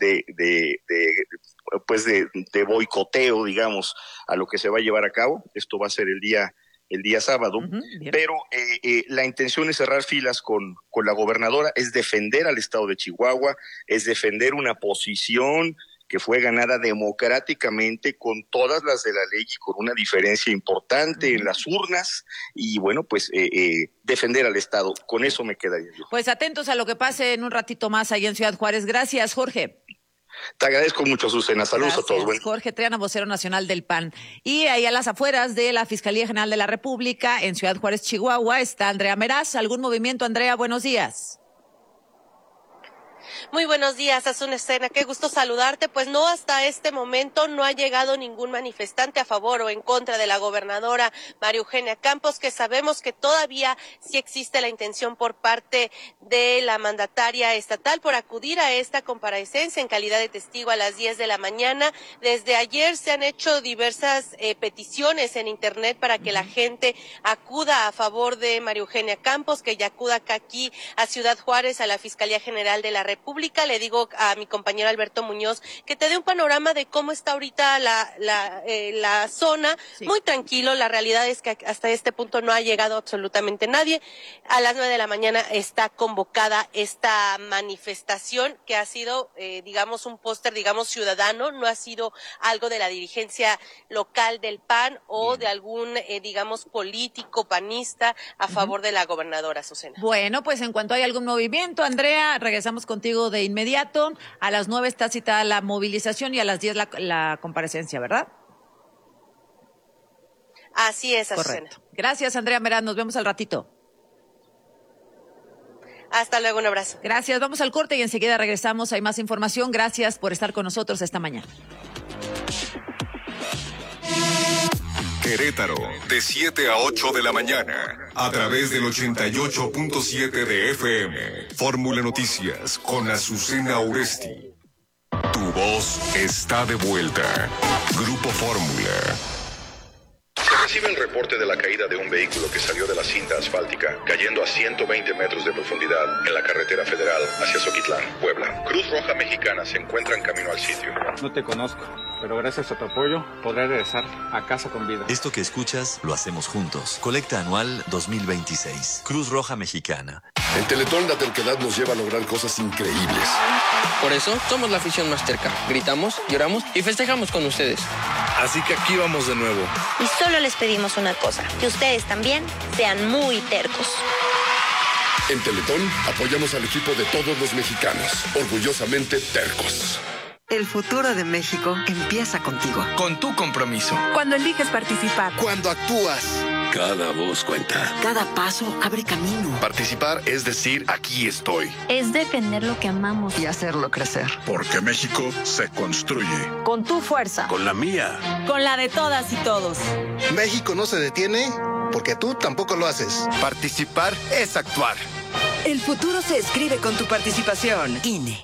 boicoteo, digamos, a lo que se va a llevar a cabo. Esto va a ser el día sábado, pero la intención es cerrar filas con la gobernadora, es defender al estado de Chihuahua, es defender una posición que fue ganada democráticamente con todas las de la ley y con una diferencia importante en las urnas y bueno, pues defender al Estado. Con eso me quedaría yo. Pues atentos a lo que pase en un ratito más allá en Ciudad Juárez. Gracias, Jorge. Te agradezco mucho, Azucena. Saludos a todos. Bueno. Jorge Triana, vocero nacional del PAN. Y ahí a las afueras de la Fiscalía General de la República, en Ciudad Juárez, Chihuahua, está Andrea Meraz. ¿Algún movimiento, Andrea? Buenos días. Muy buenos días, Azucena, qué gusto saludarte. Pues no, hasta este momento no ha llegado ningún manifestante a favor o en contra de la gobernadora María Eugenia Campos, que sabemos que todavía sí existe la intención por parte de la mandataria estatal por acudir a esta comparecencia en calidad de testigo a las 10 de la mañana. Desde ayer se han hecho diversas peticiones en internet para que la gente acuda a favor de María Eugenia Campos, que ya acuda aquí a Ciudad Juárez, a la Fiscalía General de la República. Le digo a mi compañero Alberto Muñoz que te dé un panorama de cómo está ahorita la zona. Sí. Muy tranquilo, la realidad es que hasta este punto no ha llegado absolutamente nadie. A las 9 de la mañana está convocada esta manifestación que ha sido, digamos, un póster, digamos, ciudadano, no ha sido algo de la dirigencia local del PAN o de algún, digamos, político panista a favor de la gobernadora, Azucena. Bueno, pues en cuanto hay algún movimiento, Andrea, regresamos contigo de inmediato. A las 9 está citada la movilización y a las 10 la comparecencia, ¿verdad? Así es, Azucena. Correcto. Gracias, Andrea Meraz. Nos vemos al ratito. Hasta luego, un abrazo. Gracias. Vamos al corte y enseguida regresamos. Hay más información. Gracias por estar con nosotros esta mañana. Querétaro, de 7 a 8 de la mañana, a través del 88.7 de FM. Fórmula Noticias con Azucena Oresti. Tu voz está de vuelta. Grupo Fórmula. Se recibe el reporte de la caída de un vehículo que salió de la cinta asfáltica, cayendo a 120 metros de profundidad en la carretera federal hacia Zoquitlán, Puebla. Cruz Roja Mexicana se encuentra en camino al sitio. No te conozco, pero gracias a tu apoyo podré regresar a casa con vida. Esto que escuchas lo hacemos juntos. Colecta anual 2026. Cruz Roja Mexicana. En Teletón la terquedad nos lleva a lograr cosas increíbles. Por eso somos la afición más terca. Gritamos, lloramos y festejamos con ustedes. Así que aquí vamos de nuevo. Y solo les pedimos una cosa, que ustedes también sean muy tercos. En Teletón apoyamos al equipo de todos los mexicanos, orgullosamente tercos. El futuro de México empieza contigo. Con tu compromiso. Cuando eliges participar. Cuando actúas. Cada voz cuenta. Cada paso abre camino. Participar es decir, aquí estoy. Es defender lo que amamos. Y hacerlo crecer. Porque México se construye. Con tu fuerza. Con la mía. Con la de todas y todos. México no se detiene porque tú tampoco lo haces. Participar es actuar. El futuro se escribe con tu participación. INE.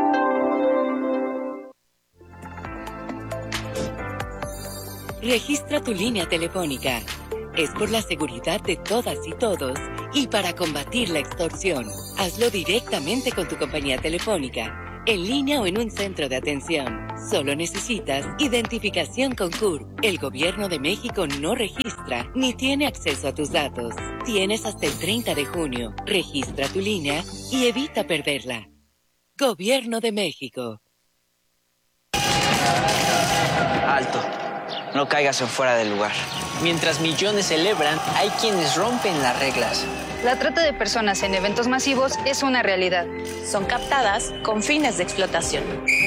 Registra tu línea telefónica. Es por la seguridad de todas y todos y para combatir la extorsión. Hazlo directamente con tu compañía telefónica, en línea o en un centro de atención. Solo necesitas identificación con CURP. El Gobierno de México no registra ni tiene acceso a tus datos. Tienes hasta el 30 de junio. Registra tu línea y evita perderla. Gobierno de México. Alto. No caigas en fuera del lugar. Mientras millones celebran, hay quienes rompen las reglas. La trata de personas en eventos masivos es una realidad. Son captadas con fines de explotación.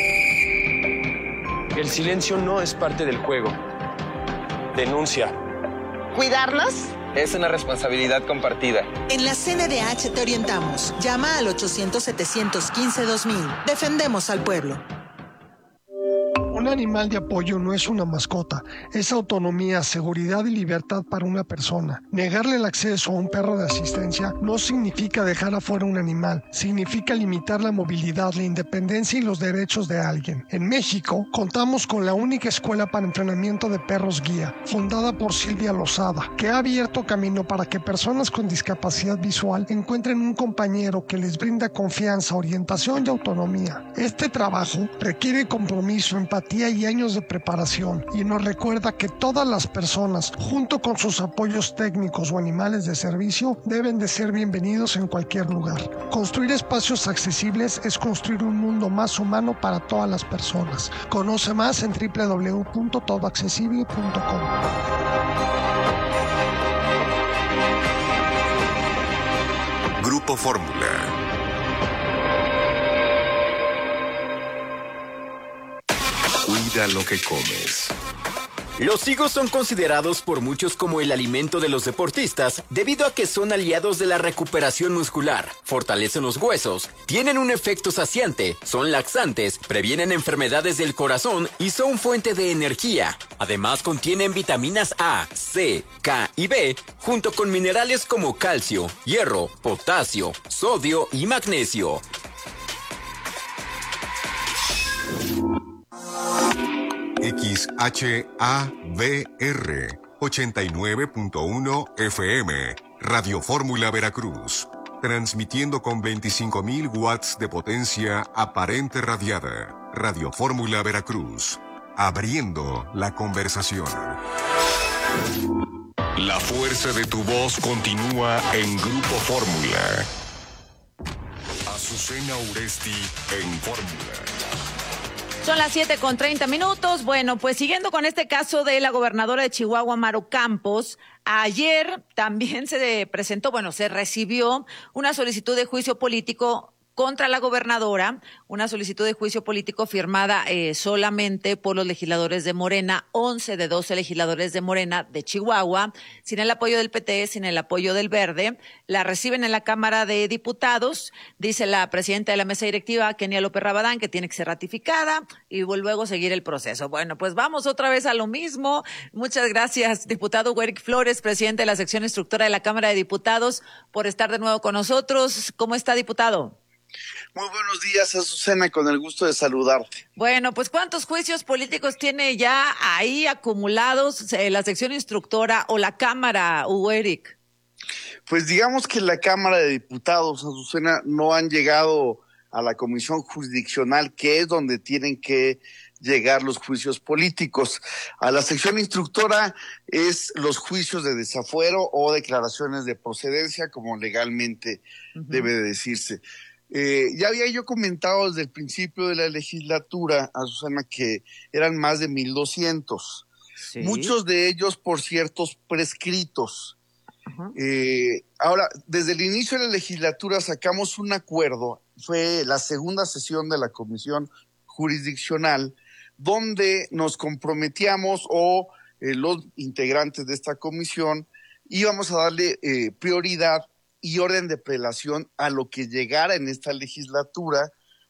El silencio no es parte del juego. Denuncia. ¿Cuidarnos? Es una responsabilidad compartida. En la CNDH te orientamos. Llama al 800-715-2000. Defendemos al pueblo. Un animal de apoyo no es una mascota, es autonomía, seguridad y libertad para una persona. Negarle el acceso a un perro de asistencia no significa dejar afuera un animal, significa limitar la movilidad, la independencia y los derechos de alguien. En México, contamos con la única escuela para entrenamiento de perros guía, fundada por Silvia Lozada, que ha abierto camino para que personas con discapacidad visual encuentren un compañero que les brinda confianza, orientación y autonomía. Este trabajo requiere compromiso, empatía y años de preparación, y nos recuerda que todas las personas, junto con sus apoyos técnicos o animales de servicio, deben de ser bienvenidos en cualquier lugar. Construir espacios accesibles es construir un mundo más humano para todas las personas. Conoce más en www.todoaccesible.com. Grupo Fórmula. Cuida lo que comes. Los higos son considerados por muchos como el alimento de los deportistas debido a que son aliados de la recuperación muscular, fortalecen los huesos, tienen un efecto saciante, son laxantes, previenen enfermedades del corazón y son fuente de energía. Además contienen vitaminas A, C, K y B, junto con minerales como calcio, hierro, potasio, sodio y magnesio. XHAVR 89.1 FM, Radio Fórmula Veracruz, transmitiendo con 25.000 watts de potencia aparente radiada. Radio Fórmula Veracruz, abriendo la conversación. La fuerza de tu voz continúa en Grupo Fórmula. Azucena Uresti en Fórmula. Son las 7:30. Bueno, pues siguiendo con este caso de la gobernadora de Chihuahua, Maru Campos, ayer también se recibió una solicitud de juicio político contra la gobernadora, una solicitud de juicio político firmada solamente por los legisladores de Morena, 11 de 12 legisladores de Morena de Chihuahua, sin el apoyo del PT, sin el apoyo del Verde. La reciben en la Cámara de Diputados, dice la presidenta de la mesa directiva, Kenia López Rabadán, que tiene que ser ratificada y luego seguir el proceso. Bueno, pues vamos otra vez a lo mismo. Muchas gracias, diputado Werick Flores, presidente de la sección instructora de la Cámara de Diputados, por estar de nuevo con nosotros. ¿Cómo está, diputado? Muy buenos días, Azucena, con el gusto de saludarte. Bueno, pues ¿cuántos juicios políticos tiene ya ahí acumulados la sección instructora o la Cámara, Werick? Pues digamos que la Cámara de Diputados, Azucena, no han llegado a la comisión jurisdiccional, que es donde tienen que llegar los juicios políticos. A la sección instructora es los juicios de desafuero o declaraciones de procedencia, como legalmente debe de decirse. Ya había yo comentado desde el principio de la legislatura, Azucena, que eran más de 1,200. ¿Sí? Muchos de ellos, por ciertos, prescritos. Ahora, desde el inicio de la legislatura sacamos un acuerdo, fue la segunda sesión de la comisión jurisdiccional, donde nos comprometíamos los integrantes de esta comisión íbamos a darle prioridad y orden de prelación a lo que llegara en esta legislatura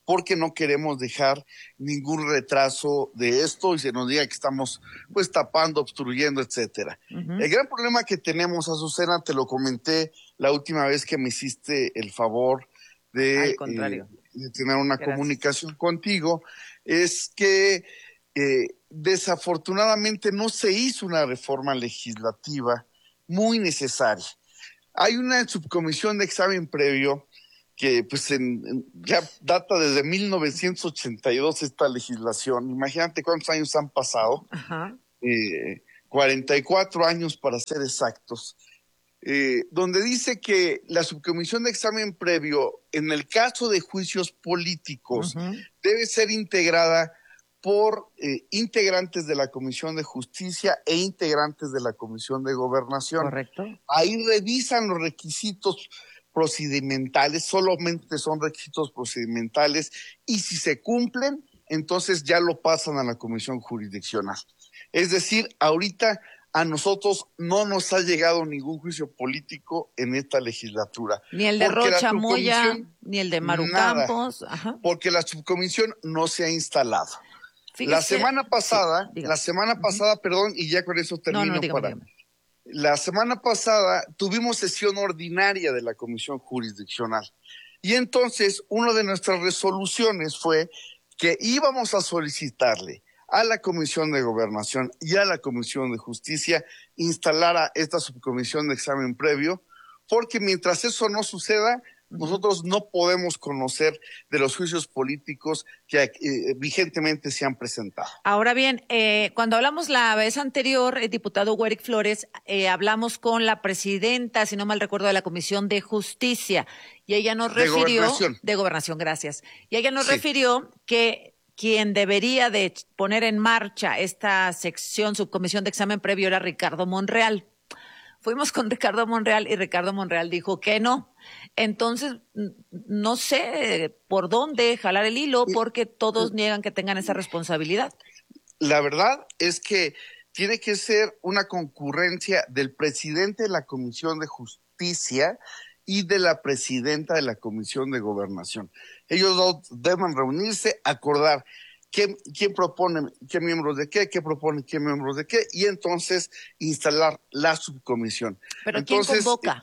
porque no queremos dejar ningún retraso de esto y se nos diga que estamos pues tapando, obstruyendo, etcétera. El gran problema que tenemos, Azucena, te lo comenté la última vez que me hiciste el favor de tener una comunicación contigo, es que desafortunadamente no se hizo una reforma legislativa muy necesaria. Hay una subcomisión de examen previo que pues ya data desde 1982 esta legislación. Imagínate cuántos años han pasado. 44 años para ser exactos. Donde dice que la subcomisión de examen previo, en el caso de juicios políticos, debe ser integrada por integrantes de la Comisión de Justicia e integrantes de la Comisión de Gobernación. Correcto. Ahí revisan los requisitos procedimentales, solamente son requisitos procedimentales, y si se cumplen, entonces ya lo pasan a la Comisión Jurisdiccional. Es decir, ahorita a nosotros no nos ha llegado ningún juicio político en esta legislatura. Ni el de Rocha Moya, ni el de Maru Campos. Porque la subcomisión no se ha instalado. Fíjese, la semana pasada, perdón, y ya con eso termino. Dígame. La semana pasada tuvimos sesión ordinaria de la Comisión Jurisdiccional. Y entonces, una de nuestras resoluciones fue que íbamos a solicitarle a la Comisión de Gobernación y a la Comisión de Justicia instalara esta subcomisión de examen previo, porque mientras eso no suceda, nosotros no podemos conocer de los juicios políticos que vigentemente se han presentado. Ahora bien, cuando hablamos la vez anterior, diputado Werick Flores, hablamos con la presidenta, si no mal recuerdo, de la Comisión de Justicia, y ella nos refirió... De Gobernación, gracias. Y ella nos refirió que quien debería de poner en marcha esta sección, subcomisión de examen previo, era Ricardo Monreal. Fuimos con Ricardo Monreal y Ricardo Monreal dijo que no. Entonces, no sé por dónde jalar el hilo porque todos niegan que tengan esa responsabilidad. La verdad es que tiene que ser una concurrencia del presidente de la Comisión de Justicia y de la presidenta de la Comisión de Gobernación. Ellos dos deben reunirse, acordar quién propone qué miembros de qué propone qué miembros de qué, y entonces instalar la subcomisión. ¿Pero entonces, quién convoca?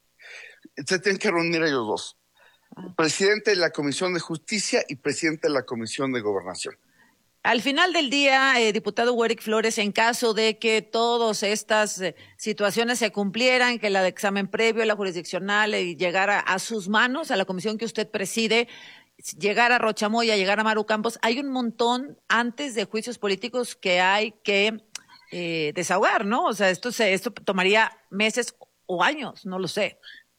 Se tienen que reunir ellos dos. Presidente de la Comisión de Justicia y presidente de la Comisión de Gobernación. Al final del día, diputado Werick Flores, en caso de que todas estas situaciones se cumplieran, que la de examen previo, la jurisdiccional, llegara a sus manos, a la comisión que usted preside, llegar a Rocha Moya, llegar a Maru Campos, hay un montón antes de juicios políticos que hay que desahogar, ¿no? O sea, esto tomaría meses o años, no lo sé.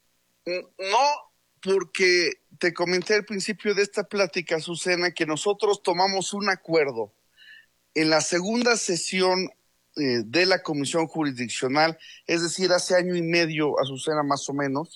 No, porque te comenté al principio de esta plática, Azucena, que nosotros tomamos un acuerdo en la segunda sesión de la Comisión Jurisdiccional, es decir, hace año y medio, Azucena, más o menos,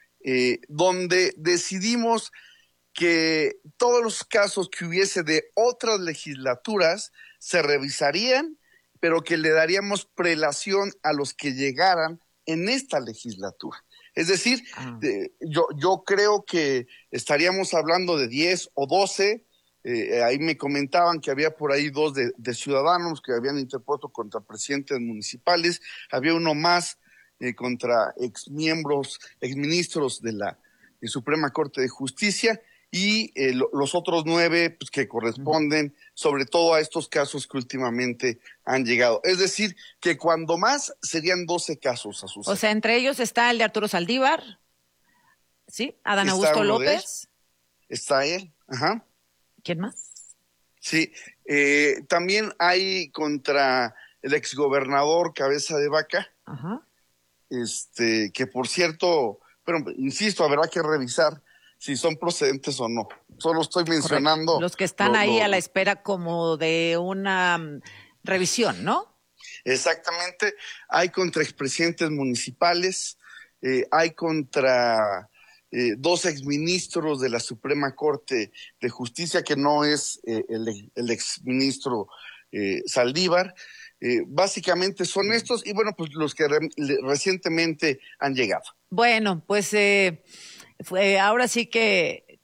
donde decidimos que todos los casos que hubiese de otras legislaturas se revisarían, pero que le daríamos prelación a los que llegaran en esta legislatura. Es decir, yo creo que estaríamos hablando de 10 o 12, ahí me comentaban que había por ahí 2 de ciudadanos que habían interpuesto contra presidentes municipales, había uno más contra exministros de la Suprema Corte de Justicia, y los otros 9 pues, que corresponden sobre todo a estos casos que últimamente han llegado. Es decir, que cuando más serían 12 casos, Azucena. O sea, entre ellos está el de Arturo Saldívar, ¿sí? Adán Augusto López. Está él, ajá. ¿Quién más? Sí, también hay contra el exgobernador Cabeza de Vaca, que por cierto, pero insisto, habrá que revisar si son procedentes o no. Solo estoy mencionando... Correcto. Los que están ahí a la espera como de una revisión, ¿no? Exactamente. Hay contra expresidentes municipales, hay contra 2 exministros de la Suprema Corte de Justicia, que no es el exministro Saldívar. Básicamente son estos, y bueno, pues los que recientemente han llegado. Bueno, pues... ahora sí que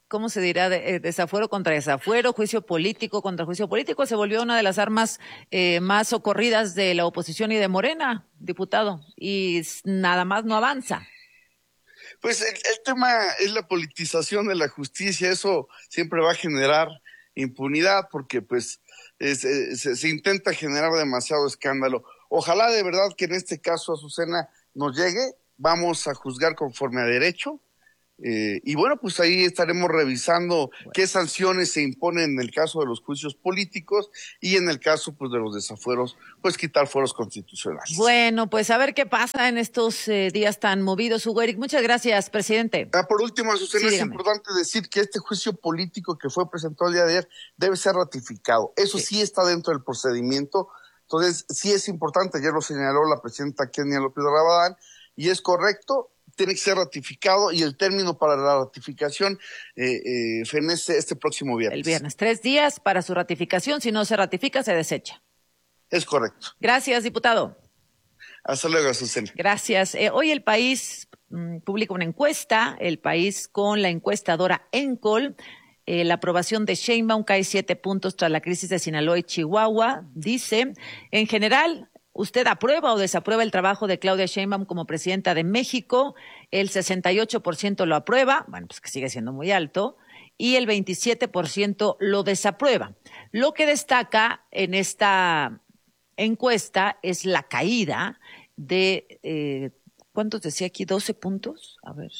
¿cómo se dirá? Desafuero contra desafuero, juicio político contra juicio político. Se volvió una de las armas más socorridas de la oposición y de Morena, diputado, y nada más no avanza. Pues el tema es la politización de la justicia. Eso siempre va a generar impunidad porque pues se intenta generar demasiado escándalo. Ojalá de verdad que en este caso, Azucena, nos llegue. Vamos a juzgar conforme a derecho. Y bueno, pues ahí estaremos revisando qué sanciones se imponen en el caso de los juicios políticos y en el caso pues de los desafueros, pues quitar fueros constitucionales. Bueno, pues a ver qué pasa en estos días tan movidos, Hugo Eric. Muchas gracias, presidente. Por último, Azucena, es importante decir que este juicio político que fue presentado el día de ayer debe ser ratificado. Eso sí está dentro del procedimiento. Entonces, sí es importante, ayer lo señaló la presidenta Kenia López Rabadán, y es correcto. Tiene que ser ratificado y el término para la ratificación fenece este próximo viernes. El viernes, 3 días para su ratificación. Si no se ratifica, se desecha. Es correcto. Gracias, diputado. Hasta luego, Azucena. Gracias. Hoy El País publica una encuesta, El País con la encuestadora Encol. La aprobación de Sheinbaum cae 7 puntos tras la crisis de Sinaloa y Chihuahua. Dice, en general, ¿usted aprueba o desaprueba el trabajo de Claudia Sheinbaum como presidenta de México? El 68% lo aprueba, bueno, pues que sigue siendo muy alto, y el 27% lo desaprueba. Lo que destaca en esta encuesta es la caída de, ¿cuántos decía aquí? 12 puntos. A ver.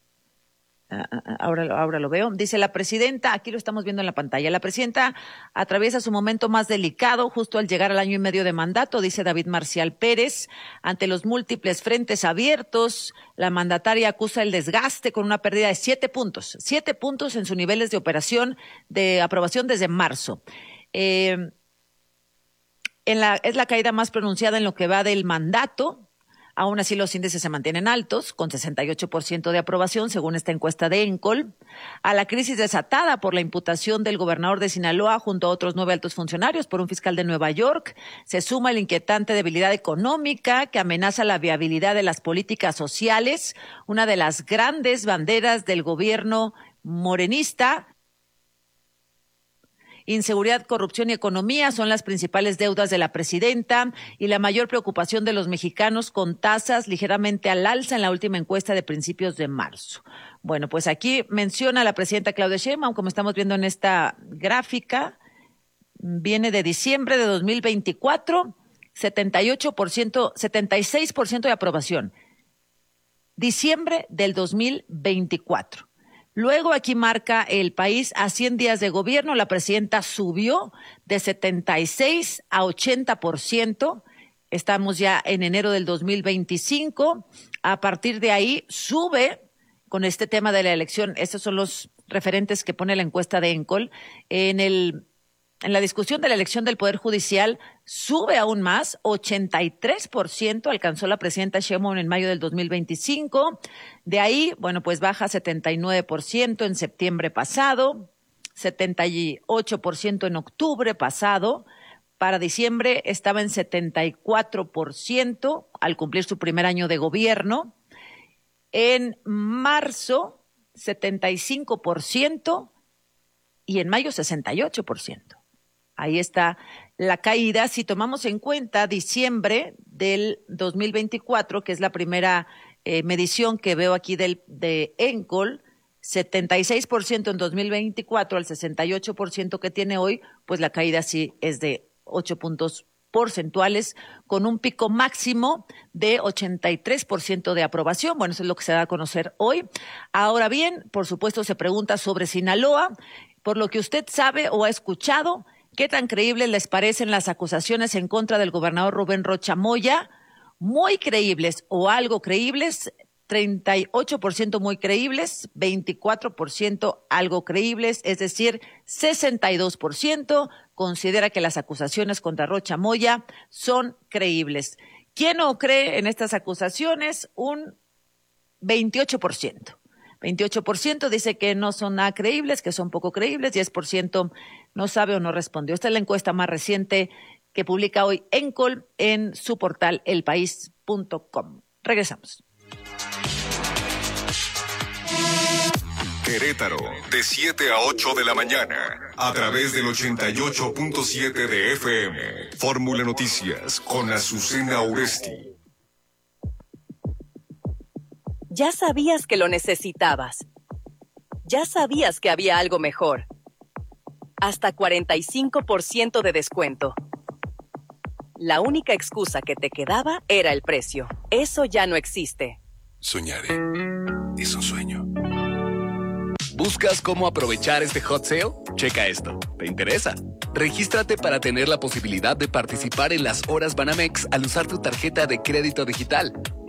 Ahora lo veo. Dice la presidenta, aquí lo estamos viendo en la pantalla, la presidenta atraviesa su momento más delicado justo al llegar al 1 año y medio de mandato, dice David Marcial Pérez. Ante los múltiples frentes abiertos, la mandataria acusa el desgaste con una pérdida de 7 puntos. 7 puntos en sus niveles de aprobación desde marzo. Es la caída más pronunciada en lo que va del mandato. Aún así, los índices se mantienen altos, con 68% de aprobación, según esta encuesta de Encol. A la crisis desatada por la imputación del gobernador de Sinaloa junto a otros 9 altos funcionarios por un fiscal de Nueva York, se suma la inquietante debilidad económica que amenaza la viabilidad de las políticas sociales, una de las grandes banderas del gobierno morenista. Inseguridad, corrupción y economía son las principales deudas de la presidenta y la mayor preocupación de los mexicanos, con tasas ligeramente al alza en la última encuesta de principios de marzo. Bueno, pues aquí menciona a la presidenta Claudia Sheinbaum, como estamos viendo en esta gráfica, viene de diciembre de 2024, 76% de aprobación. Diciembre del 2024. Luego aquí marca El País a 100 días de gobierno, la presidenta subió de 76 a 80%. Estamos ya en enero del 2025. A partir de ahí sube con este tema de la elección. Estos son los referentes que pone la encuesta de Encol. En la discusión de la elección del Poder Judicial sube aún más, 83% alcanzó la presidenta Sheinbaum en mayo del 2025. De ahí, bueno, pues baja 79% en septiembre pasado, 78% en octubre pasado. Para diciembre estaba en 74% al cumplir su primer año de gobierno. En marzo, 75% y en mayo 68%. Ahí está la caída. Si tomamos en cuenta diciembre del 2024, que es la primera medición que veo aquí de Encol, 76% en 2024 al 68% que tiene hoy, pues la caída sí es de 8 puntos porcentuales, con un pico máximo de 83% de aprobación. Bueno, eso es lo que se da a conocer hoy. Ahora bien, por supuesto, se pregunta sobre Sinaloa. Por lo que usted sabe o ha escuchado, ¿qué tan creíbles les parecen las acusaciones en contra del gobernador Rubén Rocha Moya? Muy creíbles o algo creíbles, 38% muy creíbles, 24% algo creíbles, es decir, 62% considera que las acusaciones contra Rocha Moya son creíbles. ¿Quién no cree en estas acusaciones? Un 28%. 28% dice que no son nada creíbles, que son poco creíbles, 10% no sabe o no respondió. Esta es la encuesta más reciente que publica hoy Encol en su portal elpaís.com. Regresamos. Querétaro, de 7 a 8 de la mañana, a través del 88.7 de FM. Fórmula Noticias con Azucena Uresti. Ya sabías que lo necesitabas. Ya sabías que había algo mejor. Hasta 45% de descuento. La única excusa que te quedaba era el precio. Eso ya no existe. Soñaré. Es un sueño. ¿Buscas cómo aprovechar este hot sale? Checa esto. ¿Te interesa? Regístrate para tener la posibilidad de participar en las horas Banamex al usar tu tarjeta de crédito digital.